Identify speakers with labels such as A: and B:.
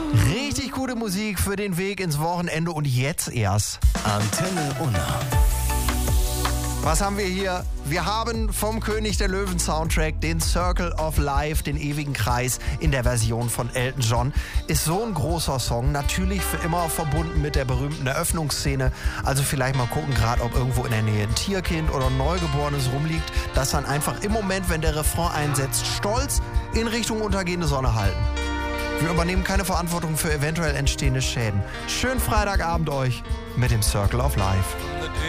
A: Richtig gute Musik für den Weg ins Wochenende und jetzt erst.
B: Antenne Unna.
A: Was haben wir hier? Wir haben vom König der Löwen Soundtrack den Circle of Life, den ewigen Kreis in der Version von Elton John. Ist so ein großer Song, natürlich für immer verbunden mit der berühmten Eröffnungsszene. Also vielleicht mal gucken, gerade ob irgendwo in der Nähe ein Tierkind oder ein Neugeborenes rumliegt, das dann einfach im Moment, wenn der Refrain einsetzt, stolz in Richtung untergehende Sonne halten. Wir übernehmen keine Verantwortung für eventuell entstehende Schäden. Schönen Freitagabend euch mit dem Circle of Life.